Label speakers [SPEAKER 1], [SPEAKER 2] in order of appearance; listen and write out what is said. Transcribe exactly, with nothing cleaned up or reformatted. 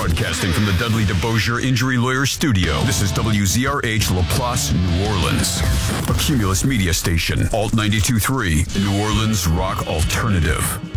[SPEAKER 1] Broadcasting from the Dudley DeBosier Injury Lawyer Studio. This is W Z R H LaPlace, New Orleans. A Cumulus media station. Alt ninety-two point three, New Orleans Rock Alternative.